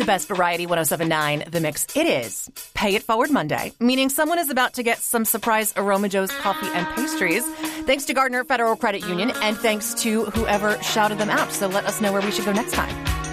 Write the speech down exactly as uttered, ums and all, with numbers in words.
best variety one oh seven point nine The Mix. It is Pay It Forward Monday, meaning someone is about to get some surprise Aroma Joe's coffee and pastries. Thanks to Gardner Federal Credit Union, and thanks to whoever shouted them out. So let us know where we should go next time.